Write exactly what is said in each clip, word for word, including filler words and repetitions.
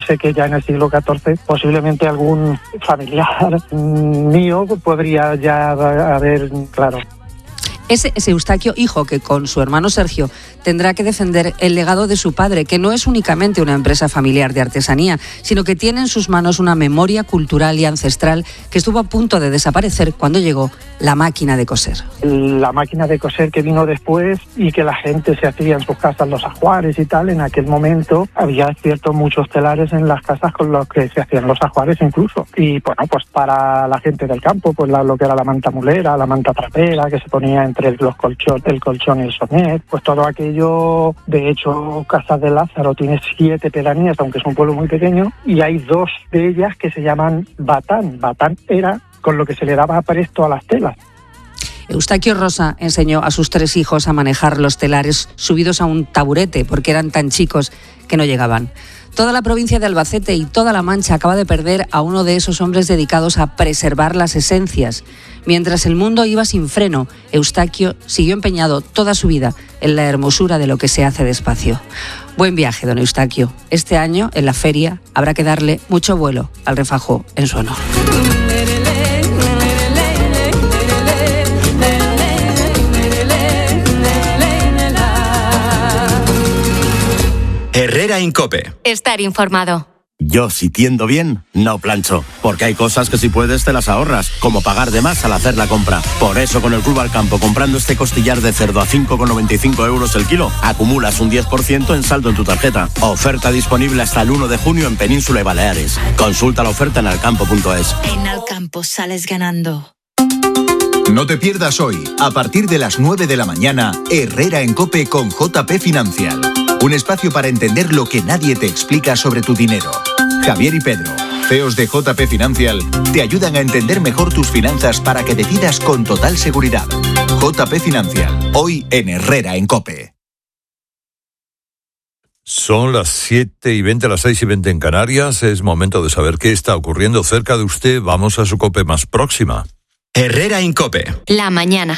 Sé que ya en el siglo catorce posiblemente algún familiar mío podría ya haber, claro. Es, es Eustaquio, hijo, que con su hermano Sergio tendrá que defender el legado de su padre, que no es únicamente una empresa familiar de artesanía, sino que tiene en sus manos una memoria cultural y ancestral que estuvo a punto de desaparecer cuando llegó la máquina de coser. La máquina de coser que vino después y que la gente se hacía en sus casas los ajuares y tal, en aquel momento había, es cierto, muchos telares en las casas con los que se hacían los ajuares incluso. Y bueno, pues para la gente del campo, pues la, lo que era la manta mulera, la manta trapera, que se ponía entre los colchón, el colchón y el sonet, pues todo aquello. De hecho, Casas de Lázaro tiene siete pedanías, aunque es un pueblo muy pequeño, y hay dos de ellas que se llaman batán. Batán era con lo que se le daba apresto a las telas. Eustaquio Rosa enseñó a sus tres hijos a manejar los telares subidos a un taburete porque eran tan chicos que no llegaban. Toda la provincia de Albacete y toda La Mancha acaba de perder a uno de esos hombres dedicados a preservar las esencias. Mientras el mundo iba sin freno, Eustaquio siguió empeñado toda su vida en la hermosura de lo que se hace despacio. Buen viaje, don Eustaquio. Este año, en la feria, habrá que darle mucho vuelo al refajo en su honor. Herrera en COPE. Estar informado. Yo, si tiendo bien, no plancho, porque hay cosas que si puedes te las ahorras, como pagar de más al hacer la compra. Por eso con el Club Alcampo, comprando este costillar de cerdo a cinco con noventa y cinco euros el kilo, acumulas un diez por ciento en saldo en tu tarjeta. Oferta disponible hasta el uno de junio en Península y Baleares. Consulta la oferta en alcampo punto es. En Alcampo sales ganando. No te pierdas hoy, a partir de las nueve de la mañana, Herrera en COPE con J P Financial. Un espacio para entender lo que nadie te explica sobre tu dinero. Javier y Pedro, C E Os de J P Financial, te ayudan a entender mejor tus finanzas para que decidas con total seguridad. J P Financial, hoy en Herrera en COPE. Son las siete y veinte, las seis y veinte en Canarias. Es momento de saber qué está ocurriendo cerca de usted. Vamos a su COPE más próxima. Herrera en COPE. La mañana.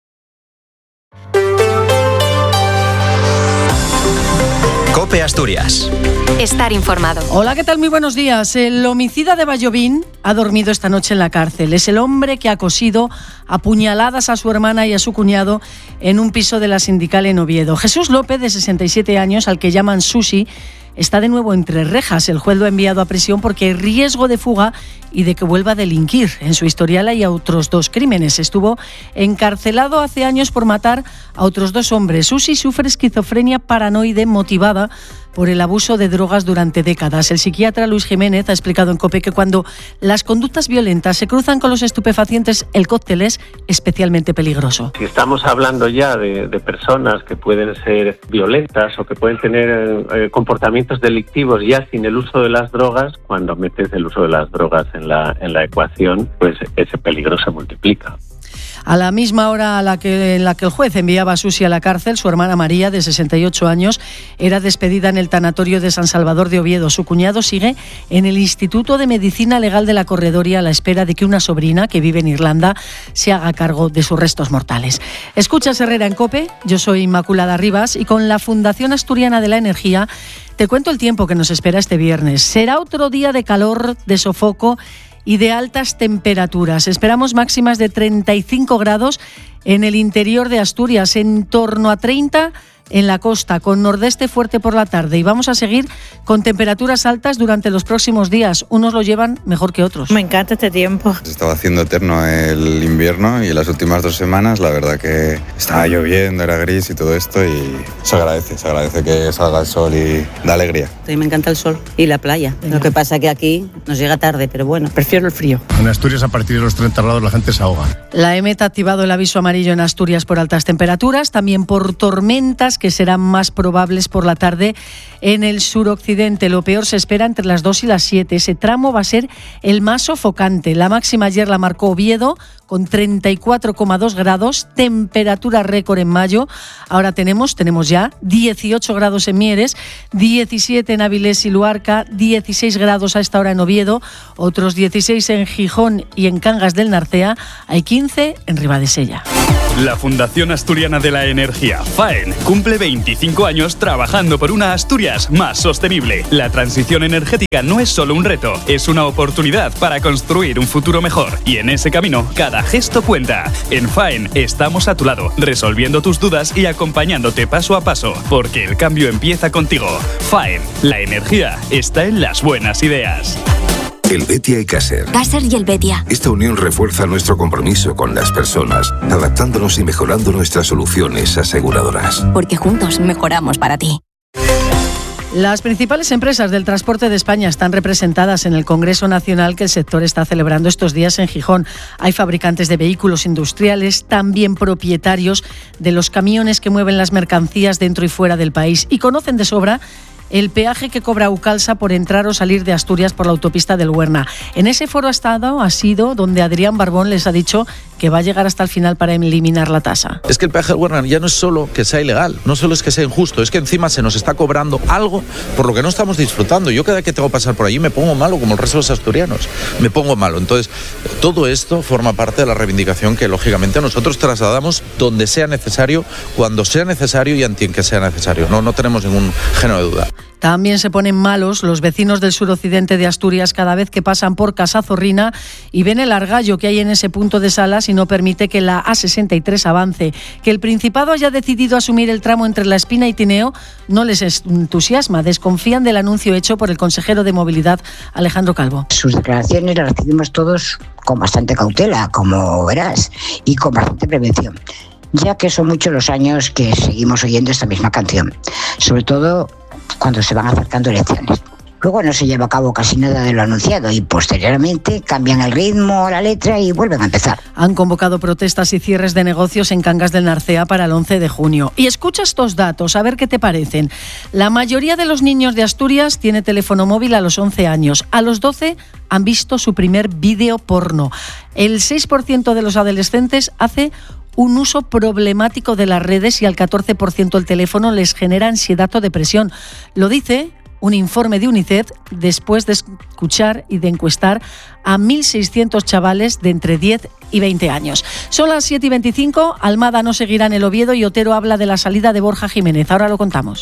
COPE Asturias. Estar informado. Hola, ¿qué tal? Muy buenos días. El homicida de Vallovín ha dormido esta noche en la cárcel. Es el hombre que ha cosido a puñaladas a su hermana y a su cuñado en un piso de la Sindical en Oviedo. Jesús López, de sesenta y siete años, al que llaman Susi, está de nuevo entre rejas. El juez lo ha enviado a prisión porque hay riesgo de fuga y de que vuelva a delinquir. En su historial hay otros dos crímenes. Estuvo encarcelado hace años por matar a otros dos hombres. Susi sufre esquizofrenia paranoide motivada por el abuso de drogas durante décadas. El psiquiatra Luis Jiménez ha explicado en COPE que cuando las conductas violentas se cruzan con los estupefacientes, el cóctel es especialmente peligroso. Si estamos hablando ya de, de personas que pueden ser violentas o que pueden tener eh, comportamientos delictivos ya sin el uso de las drogas, cuando metes el uso de las drogas en la, en la ecuación, pues ese peligro se multiplica. A la misma hora a la que, en la que el juez enviaba a Susi a la cárcel, su hermana María, de sesenta y ocho años, era despedida en el tanatorio de San Salvador de Oviedo. Su cuñado sigue en el Instituto de Medicina Legal de la Corredoria a la espera de que una sobrina, que vive en Irlanda, se haga cargo de sus restos mortales. Escuchas Herrera en COPE, yo soy Inmaculada Rivas y con la Fundación Asturiana de la Energía te cuento el tiempo que nos espera este viernes. Será otro día de calor, de sofoco y de altas temperaturas. Esperamos máximas de treinta y cinco grados en el interior de Asturias, en torno a treinta en la costa, con nordeste fuerte por la tarde. Y vamos a seguir con temperaturas altas durante los próximos días. Unos lo llevan mejor que otros. Me encanta este tiempo. Se estaba haciendo eterno el invierno y en las últimas dos semanas la verdad que estaba lloviendo, era gris y todo esto, y se agradece, se agradece que salga el sol y da alegría. Sí, me encanta el sol y la playa. Lo que pasa que aquí nos llega tarde, pero bueno, prefiero el frío. En Asturias a partir de los treinta grados la gente se ahoga. La E M E T ha activado el aviso amarillo en Asturias por altas temperaturas, también por tormentas que serán más probables por la tarde en el suroccidente. Lo peor se espera entre las dos y las siete. Ese tramo va a ser el más sofocante. La máxima ayer la marcó Oviedo con treinta y cuatro coma dos grados, temperatura récord en mayo. Ahora tenemos, tenemos ya dieciocho grados en Mieres, diecisiete en Avilés y Luarca, dieciséis grados a esta hora en Oviedo, otros dieciséis en Gijón y en Cangas del Narcea, hay quince en Ribadesella. La Fundación Asturiana de la Energía, FAEN, cumple veinticinco años trabajando por una Asturias más sostenible. La transición energética no es solo un reto, es una oportunidad para construir un futuro mejor. Y en ese camino, cada gesto cuenta. En FAEN estamos a tu lado, resolviendo tus dudas y acompañándote paso a paso, porque el cambio empieza contigo. FAEN, la energía está en las buenas ideas. El Betia y Caser. Caser y el Betia. Esta unión refuerza nuestro compromiso con las personas, adaptándonos y mejorando nuestras soluciones aseguradoras. Porque juntos mejoramos para ti. Las principales empresas del transporte de España están representadas en el Congreso Nacional que el sector está celebrando estos días en Gijón. Hay fabricantes de vehículos industriales, también propietarios de los camiones que mueven las mercancías dentro y fuera del país y conocen de sobra el peaje que cobra Aucalsa por entrar o salir de Asturias por la autopista del Huerna. En ese foro ha estado, ha sido donde Adrián Barbón les ha dicho que va a llegar hasta el final para eliminar la tasa. Es que el peaje del Huerna ya no es solo que sea ilegal, no solo es que sea injusto, es que encima se nos está cobrando algo por lo que no estamos disfrutando. Yo cada vez que tengo que pasar por allí me pongo malo, como el resto de los asturianos, me pongo malo. Entonces, todo esto forma parte de la reivindicación que lógicamente nosotros trasladamos donde sea necesario, cuando sea necesario y ante que sea necesario. No, no tenemos ningún género de duda. También se ponen malos los vecinos del suroccidente de Asturias cada vez que pasan por Casazorrina y ven el argallo que hay en ese punto de Salas y no permite que la A sesenta y tres avance. Que el Principado haya decidido asumir el tramo entre La Espina y Tineo no les entusiasma. Desconfían del anuncio hecho por el consejero de Movilidad, Alejandro Calvo. Sus declaraciones las recibimos todos con bastante cautela, como verás, y con bastante prevención, ya que son muchos los años que seguimos oyendo esta misma canción, sobre todo cuando se van acercando elecciones. Luego no se lleva a cabo casi nada de lo anunciado y posteriormente cambian el ritmo, la letra y vuelven a empezar. Han convocado protestas y cierres de negocios en Cangas del Narcea para el once de junio. Y escucha estos datos, a ver qué te parecen. La mayoría de los niños de Asturias tiene teléfono móvil a los once años. A los doce han visto su primer vídeo porno. El seis por ciento de los adolescentes hace un uso problemático de las redes y al catorce por ciento el teléfono les genera ansiedad o depresión. Lo dice un informe de UNICEF después de escuchar y de encuestar a mil seiscientos chavales de entre diez y veinte años. Son las siete y veinticinco, Almada no seguirá en el Oviedo y Otero habla de la salida de Borja Jiménez. Ahora lo contamos.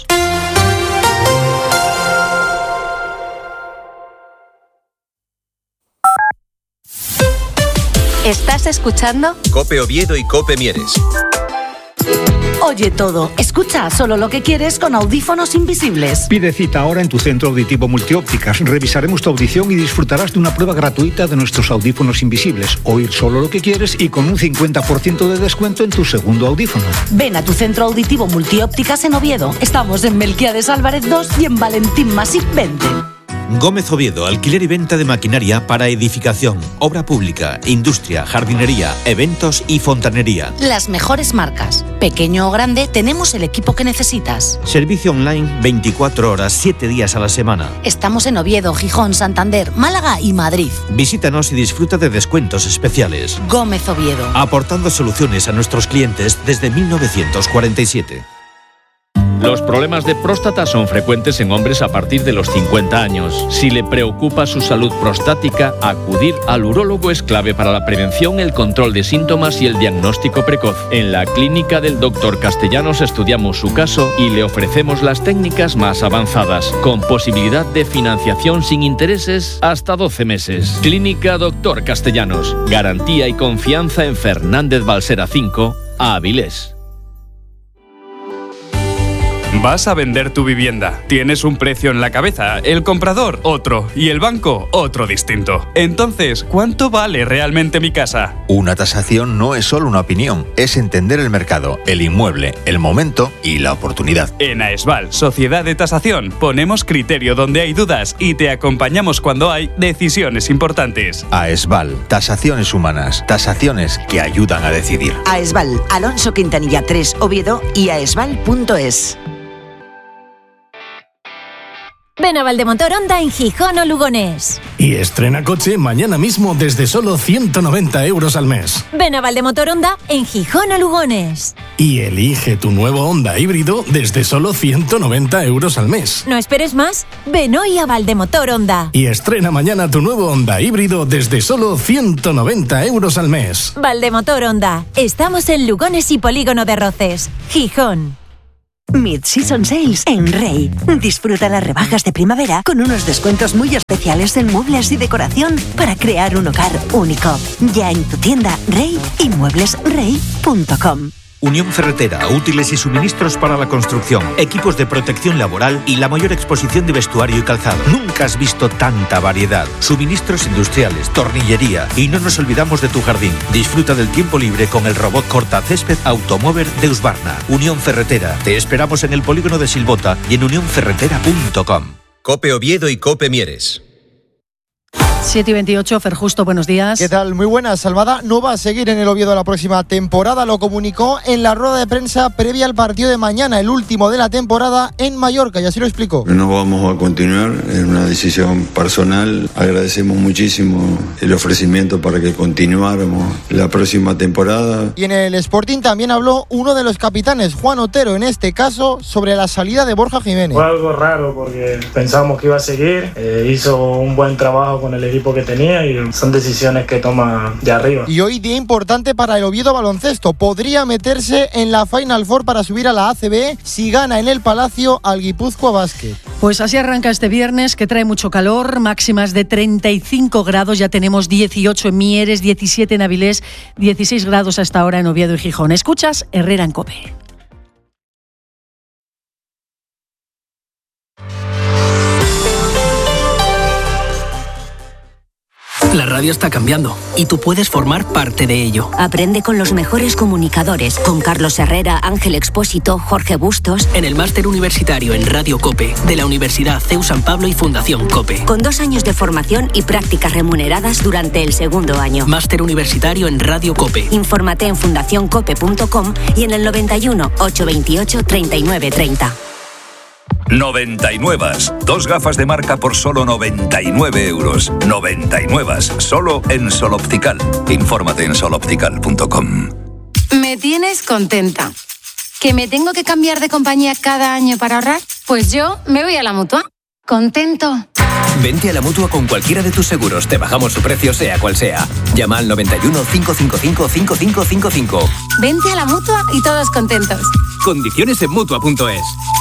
¿Estás escuchando? COPE Oviedo y COPE Mieres. Oye todo, escucha solo lo que quieres con audífonos invisibles. Pide cita ahora en tu centro auditivo Multiópticas. Revisaremos tu audición y disfrutarás de una prueba gratuita de nuestros audífonos invisibles. Oír solo lo que quieres y con un cincuenta por ciento de descuento en tu segundo audífono. Ven a tu centro auditivo Multiópticas en Oviedo. Estamos en Melquiades Álvarez dos y en Valentín Masip veinte. Gómez Oviedo, alquiler y venta de maquinaria para edificación, obra pública, industria, jardinería, eventos y fontanería. Las mejores marcas. Pequeño o grande, tenemos el equipo que necesitas. Servicio online veinticuatro horas, siete días a la semana. Estamos en Oviedo, Gijón, Santander, Málaga y Madrid. Visítanos y disfruta de descuentos especiales. Gómez Oviedo. Aportando soluciones a nuestros clientes desde mil novecientos cuarenta y siete. Los problemas de próstata son frecuentes en hombres a partir de los cincuenta años. Si le preocupa su salud prostática, acudir al urólogo es clave para la prevención, el control de síntomas y el diagnóstico precoz. En la clínica del doctor Castellanos estudiamos su caso y le ofrecemos las técnicas más avanzadas, con posibilidad de financiación sin intereses hasta doce meses. Clínica doctor Castellanos. Garantía y confianza en Fernández Balsera cinco, Avilés. Vas a vender tu vivienda. Tienes un precio en la cabeza, el comprador otro y el banco otro distinto. Entonces, ¿cuánto vale realmente mi casa? Una tasación no es solo una opinión, es entender el mercado, el inmueble, el momento y la oportunidad. En AESVAL, Sociedad de Tasación, ponemos criterio donde hay dudas y te acompañamos cuando hay decisiones importantes. AESVAL, tasaciones humanas, tasaciones que ayudan a decidir. AESVAL, Alonso Quintanilla tres, Oviedo y aesval punto es. Ven a Valdemotor Honda en Gijón o Lugones. Y estrena coche mañana mismo desde solo ciento noventa euros al mes. Ven a Valdemotor Honda en Gijón o Lugones. Y elige tu nuevo Honda híbrido desde solo ciento noventa euros al mes. No esperes más, ven hoy a Valdemotor Honda. Y estrena mañana tu nuevo Honda híbrido desde solo ciento noventa euros al mes. Valdemotor Honda. Estamos en Lugones y Polígono de Roces, Gijón. Mid-Season Sales en Rey. Disfruta las rebajas de primavera con unos descuentos muy especiales en muebles y decoración para crear un hogar único. Ya en tu tienda Rey y muebles rey punto com. Unión Ferretera, útiles y suministros para la construcción, equipos de protección laboral y la mayor exposición de vestuario y calzado. Nunca has visto tanta variedad. Suministros industriales, tornillería y no nos olvidamos de tu jardín. Disfruta del tiempo libre con el robot cortacésped Automover de Husqvarna. Unión Ferretera. Te esperamos en el polígono de Silbota y en unión ferretera punto com. COPE Oviedo y COPE Mieres. siete y veintiocho, Fer Justo, buenos días. ¿Qué tal? Muy buenas. Almada no va a seguir en el Oviedo la próxima temporada, lo comunicó en la rueda de prensa previa al partido de mañana, el último de la temporada en Mallorca, y así lo explicó. No vamos a continuar, es una decisión personal. Agradecemos muchísimo el ofrecimiento para que continuáramos la próxima temporada. Y en el Sporting también habló uno de los capitanes, Juan Otero, en este caso, sobre la salida de Borja Jiménez. Fue algo raro porque pensábamos que iba a seguir, eh, hizo un buen trabajo con el equipo que tenía y son decisiones que toma de arriba. Y hoy día importante para el Oviedo Baloncesto, podría meterse en la Final Four para subir a la A C B si gana en el Palacio al Guipúzcoa Basket. Pues así arranca este viernes, que trae mucho calor, máximas de treinta y cinco grados, ya tenemos dieciocho en Mieres, diecisiete en Avilés, dieciséis grados hasta ahora en Oviedo y Gijón. Escuchas Herrera en COPE. La radio está cambiando y tú puedes formar parte de ello. Aprende con los mejores comunicadores, con Carlos Herrera, Ángel Expósito, Jorge Bustos. En el máster universitario en Radio COPE de la Universidad C E U San Pablo y Fundación COPE. Con dos años de formación y prácticas remuneradas durante el segundo año. Máster universitario en Radio COPE. Infórmate en fundación cope punto com y en el noventa y uno, ochocientos veintiocho, treinta y nueve treinta. noventa y nueve. Dos gafas de marca por solo noventa y nueve euros. noventa y nueve. Solo en Sol Optical. Infórmate en sol optical punto com. Me tienes contenta. ¿Que me tengo que cambiar de compañía cada año para ahorrar? Pues yo me voy a la Mutua. Contento. Vente a la Mutua con cualquiera de tus seguros. Te bajamos su precio sea cual sea. Llama al noventa y uno, cinco cinco cinco, cinco cinco cinco cinco. Vente a la Mutua y todos contentos. Condiciones en Mutua punto es.